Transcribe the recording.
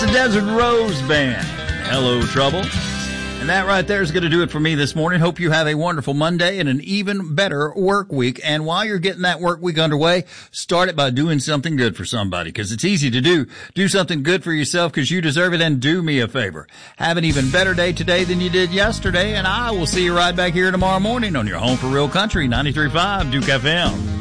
the Desert Rose Band. Hello, Trouble. And that right there is going to do it for me this morning. Hope you have a wonderful Monday and an even better work week. And while you're getting that work week underway, start it by doing something good for somebody, because it's easy to do. Do something good for yourself because you deserve it, and do me a favor. Have an even better day today than you did yesterday, and I will see you right back here tomorrow morning on your home for real country, 93.5 Duke FM.